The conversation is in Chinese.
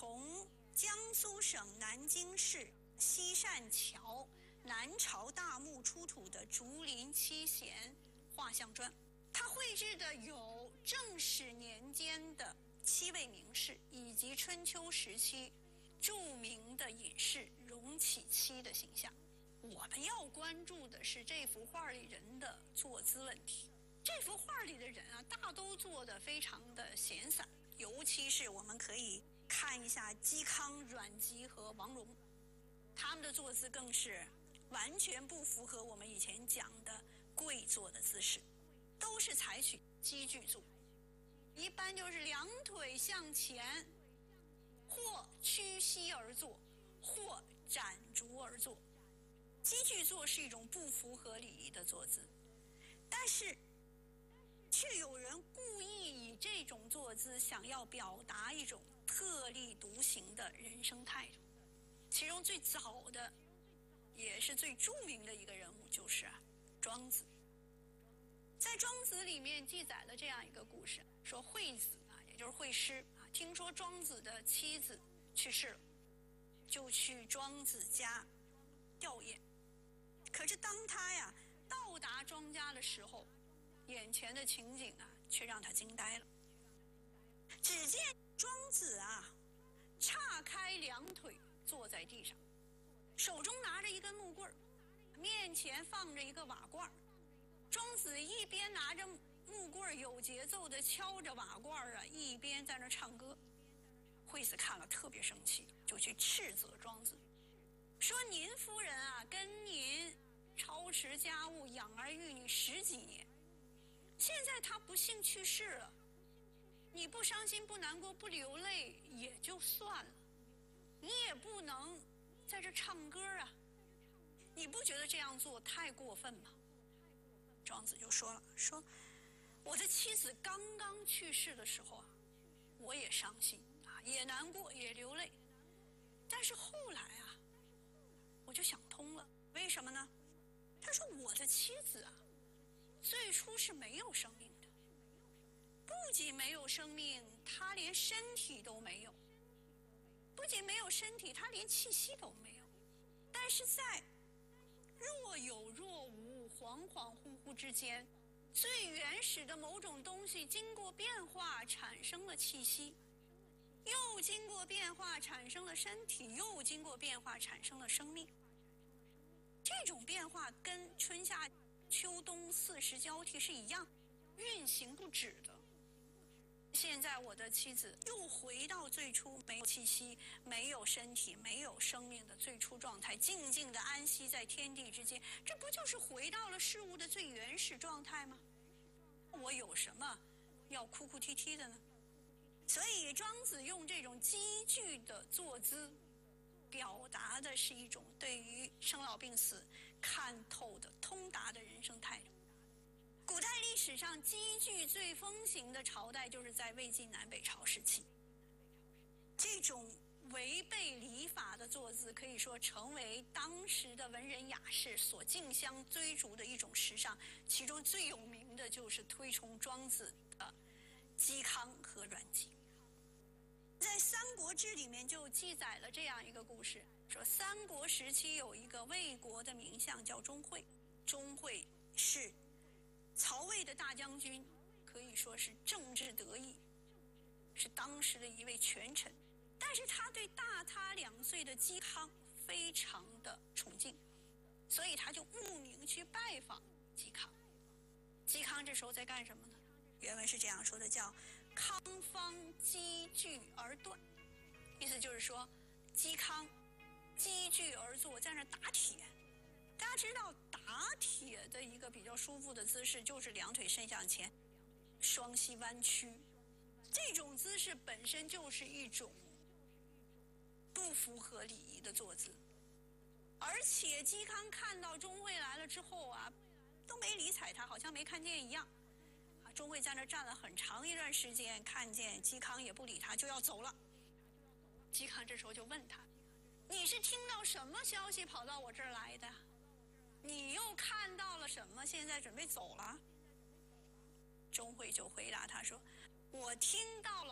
从江苏省南京市西善桥南朝大墓出土的竹林七贤画像砖。它绘制的有正史年间的7位名士，以及春秋时期著名的隐士荣启期的形象。我们要关注的是这幅画里人的坐姿问题。这幅画里的人啊，大都坐得非常的闲散，尤其是我们可以看一下嵇康、阮籍和王戎，他们的坐姿更是完全不符合我们以前讲的跪坐的姿势，都是采取积聚坐，一般就是两腿向前，或屈膝而坐，或展足而坐。积聚坐是一种不符合礼仪的坐姿，但是却有人故意以这种坐姿想要表达一种特立独行的人生态度。其中最早的也是最著名的一个人物就是庄子。在庄子里面记载了这样一个故事，说惠子也就是惠施听说庄子的妻子去世了，就去庄子家吊唁。可是当他到达庄家的时候，眼前的情景却让他惊呆了。只见庄子岔开两腿坐在地上，手中拿着一根木棍，面前放着一个瓦罐。庄子一边拿着木棍有节奏地敲着瓦罐一边在那唱歌。惠子看了特别生气，就去斥责庄子，说您夫人跟您操持家务养儿育女10几年，现在她不幸去世了，你不伤心不难过不流泪也就算了，你也不能在这唱歌你不觉得这样做太过分吗？庄子就说了，说我的妻子刚刚去世的时候我也伤心也难过也流泪，但是后来我就想通了，为什么呢？他说我的妻子最初是没有生命的，不仅没有生命，她连身体都没有，不仅没有身体，她连气息都没有。但是在若有若无、恍恍惚惚之间，最原始的某种东西经过变化产生了气息，又经过变化产生了身体，又经过变化产生了生命。这种变化跟春夏秋冬4时交替是一样，运行不止的。现在我的妻子又回到最初没有气息、没有身体、没有生命的最初状态，静静地安息在天地之间，这不就是回到了事物的最原始状态吗？我有什么要哭哭啼啼的呢？所以庄子用这种积聚的坐姿，表达的是一种对于生老病死看透的通达的人生态度。古代历史上积聚最风行的朝代就是在魏晋南北朝时期，这种违背礼法的坐姿可以说成为当时的文人雅士所竞相追逐的一种时尚，其中最有名的就是推崇庄子的嵇康和阮籍。在《三国志》里面就记载了这样一个故事，说三国时期有一个魏国的名相叫钟会，钟会是曹魏的大将军，可以说是政治得意，是当时的一位权臣，但是他对大他2岁的嵇康非常的崇敬，所以他就慕名去拜访嵇康。嵇康这时候在干什么呢？原文是这样说的，叫康方积聚而断，意思就是说嵇康积聚而坐，在那打铁。大家知道打铁的一个比较舒服的姿势就是2腿伸向前，双膝弯曲，这种姿势本身就是一种不符合礼仪的坐姿。而且嵇康看到钟会来了之后都没理睬他，好像没看见一样。钟会在那站了很长一段时间，看见嵇康也不理他，就要走了。嵇康这时候就问他，你是听到什么消息跑到我这儿来的？你又看到了什么？现在准备走了？钟会就回答他说，我听到了